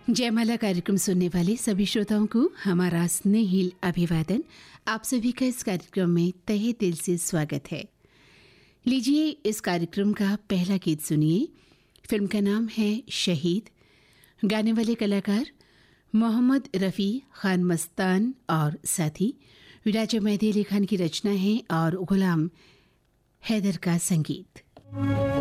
जयमाला कार्यक्रम सुनने वाले सभी श्रोताओं को हमारा स्नेहिल अभिवादन। आप सभी का इस कार्यक्रम में तहे दिल से स्वागत है। लीजिए इस कार्यक्रम का पहला गीत सुनिए। फिल्म का नाम है शहीद। गाने वाले कलाकार मोहम्मद रफ़ी, खान मस्तान और साथी राजा मेहदी अली खान की रचना है और गुलाम हैदर का संगीत।